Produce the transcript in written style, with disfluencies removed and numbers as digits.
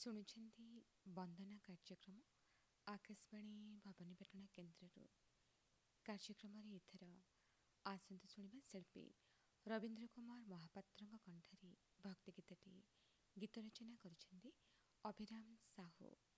ଶୁଣୁଛନ୍ତି ବନ୍ଦନା କାର୍ଯ୍ୟକ୍ରମ ଆକାଶବାଣୀ ଭବାନୀପାଟଣା କେନ୍ଦ୍ରରୁ। କାର୍ଯ୍ୟକ୍ରମରେ ଏଥର ଆସନ୍ତୁ ଶୁଣିବା ଶିଳ୍ପୀ ରବୀନ୍ଦ୍ର କୁମାର ମହାପାତ୍ରଙ୍କ କଣ୍ଠରେ ଭକ୍ତି ଗୀତଟି। ଗୀତ ରଚନା କରିଛନ୍ତି ଅଭିରାମ ସାହୁ।